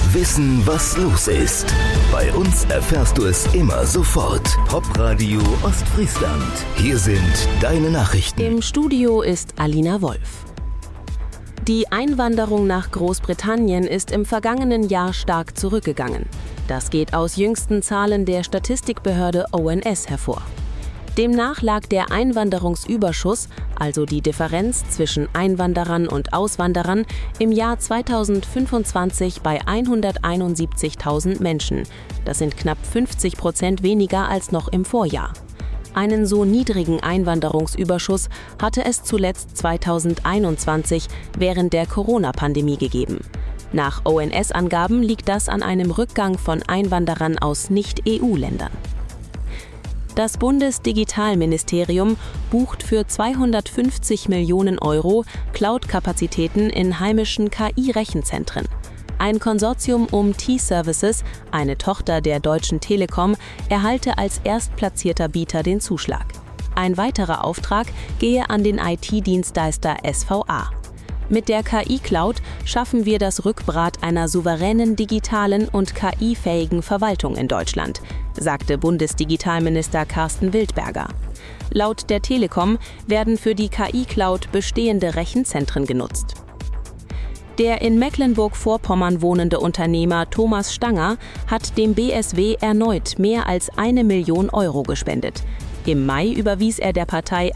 Wissen, was los ist. Bei uns erfährst du es immer sofort. Popradio Ostfriesland. Hier sind deine Nachrichten. Im Studio ist Alina Wolf. Die Einwanderung nach Großbritannien ist im vergangenen Jahr stark zurückgegangen. Das geht aus jüngsten Zahlen der Statistikbehörde ONS hervor. Demnach lag der Einwanderungsüberschuss, also die Differenz zwischen Einwanderern und Auswanderern, im Jahr 2025 bei 171.000 Menschen. Das sind knapp 50% weniger als noch im Vorjahr. Einen so niedrigen Einwanderungsüberschuss hatte es zuletzt 2021 während der Corona-Pandemie gegeben. Nach ONS-Angaben liegt das an einem Rückgang von Einwanderern aus Nicht-EU-Ländern. Das Bundesdigitalministerium bucht für 250 Millionen Euro Cloud-Kapazitäten in heimischen KI-Rechenzentren. Ein Konsortium um T-Services, eine Tochter der Deutschen Telekom, erhalte als erstplatzierter Bieter den Zuschlag. Ein weiterer Auftrag gehe an den IT-Dienstleister SVA. Mit der KI-Cloud schaffen wir das Rückgrat einer souveränen, digitalen und KI-fähigen Verwaltung in Deutschland, sagte Bundesdigitalminister Carsten Wildberger. Laut der Telekom werden für die KI-Cloud bestehende Rechenzentren genutzt. Der in Mecklenburg-Vorpommern wohnende Unternehmer Thomas Stanger hat dem BSW erneut mehr als 1 Million Euro gespendet. Im Mai überwies er der Partei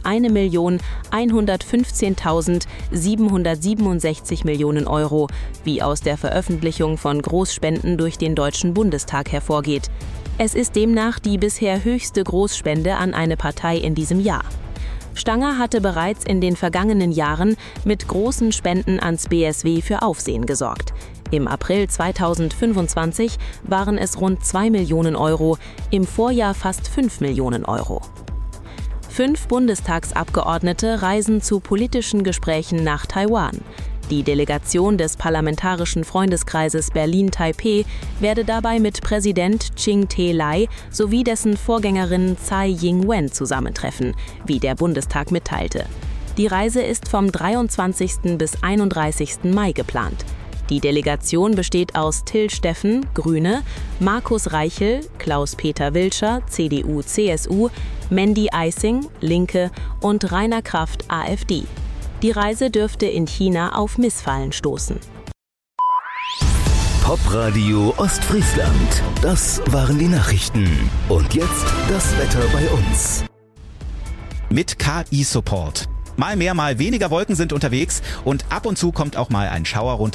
1.115.767 Millionen Euro, wie aus der Veröffentlichung von Großspenden durch den Deutschen Bundestag hervorgeht. Es ist demnach die bisher höchste Großspende an eine Partei in diesem Jahr. Stanger hatte bereits in den vergangenen Jahren mit großen Spenden ans BSW für Aufsehen gesorgt. Im April 2025 waren es rund 2 Millionen Euro, im Vorjahr fast 5 Millionen Euro. 5 Bundestagsabgeordnete reisen zu politischen Gesprächen nach Taiwan. Die Delegation des Parlamentarischen Freundeskreises Berlin-Taipeh werde dabei mit Präsident Ching-te-Lai sowie dessen Vorgängerin Tsai Ing-wen zusammentreffen, wie der Bundestag mitteilte. Die Reise ist vom 23. bis 31. Mai geplant. Die Delegation besteht aus Till Steffen, Grüne, Markus Reichel, Klaus-Peter Wilscher, CDU/CSU, Mandy Eising, Linke und Rainer Kraft, AfD. Die Reise dürfte in China auf Missfallen stoßen. Popradio Ostfriesland. Das waren die Nachrichten. Und jetzt das Wetter bei uns. Mit KI-Support. Mal mehr, mal weniger Wolken sind unterwegs und ab und zu kommt auch mal ein Schauer runter.